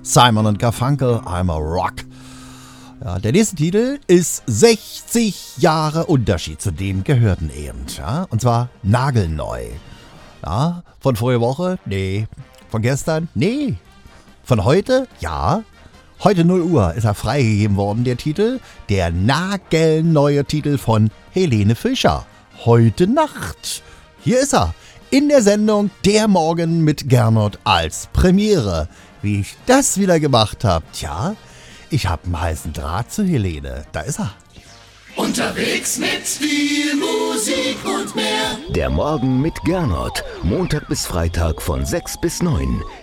Simon und Garfunkel, I'm a Rock. Ja, der nächste Titel ist 60 Jahre Unterschied zu dem gehörten eben. Ja? Und zwar nagelneu. Ja, von vorige Woche? Nee. Von gestern? Nee. Von heute? Ja. Heute 0 Uhr ist er freigegeben worden, der Titel. Der nagelneue Titel von Helene Fischer. Heute Nacht. Hier ist er. In der Sendung Der Morgen mit Gernot als Premiere. Wie ich das wieder gemacht habe? Tja, ich habe einen heißen Draht zu Helene. Da ist er. Unterwegs mit viel Musik und mehr. Der Morgen mit Gernot. Montag bis Freitag von 6 bis 9.